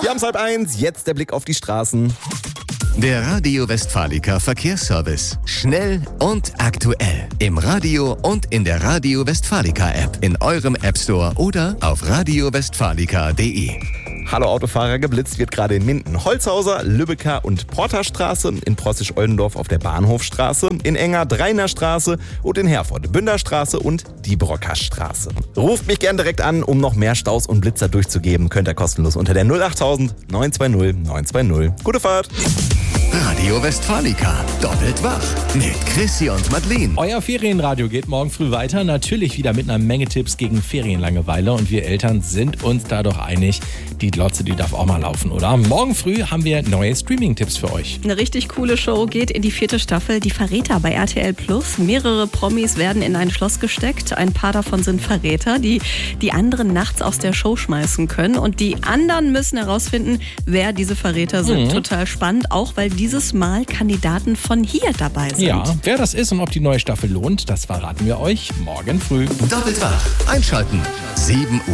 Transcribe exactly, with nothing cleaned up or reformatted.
Wir haben es halb eins, jetzt der Blick auf die Straßen. Der Radio Westfalica Verkehrsservice. Schnell und aktuell. Im Radio und in der Radio Westfalica App. In eurem App Store oder auf radio westfalica punkt de. Hallo Autofahrer, geblitzt wird gerade in Minden, Holzhauser, Lübecker und Porterstraße, in Prossisch-Oldendorf auf der Bahnhofstraße, in Enger Dreiner Straße und in Herford Bünderstraße und die Brockerstraße. Ruft mich gern direkt an, um noch mehr Staus und Blitzer durchzugeben. Könnt ihr kostenlos unter der null achttausend neun zwei null neun zwei null. Gute Fahrt! Radio Westfalica. Doppelt wach. Mit Chrissy und Madeleine. Euer Ferienradio geht morgen früh weiter. Natürlich wieder mit einer Menge Tipps gegen Ferienlangeweile. Und wir Eltern sind uns da doch einig, die Glotze, die darf auch mal laufen, oder? Morgen früh haben wir neue Streaming-Tipps für euch. Eine richtig coole Show geht in die vierte Staffel. Die Verräter bei R T L Plus. Mehrere Promis werden in ein Schloss gesteckt. Ein paar davon sind Verräter, die die anderen nachts aus der Show schmeißen können. Und die anderen müssen herausfinden, wer diese Verräter sind. Mhm. Total spannend, auch weil dieses Mal Kandidaten von hier dabei sind. Ja, wer das ist und ob die neue Staffel lohnt, das verraten wir euch morgen früh. Doppelt wach. Einschalten. sieben Uhr.